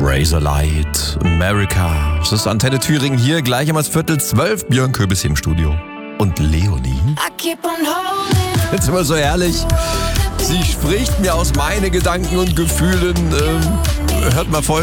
Razorlight, America. Es ist Antenne Thüringen hier, gleich um 11:45. Björn Köbis hier im Studio. Und Leonie? Jetzt immer so ehrlich. Sie spricht mir aus meinen Gedanken und Gefühlen. Hört mal Folgendes.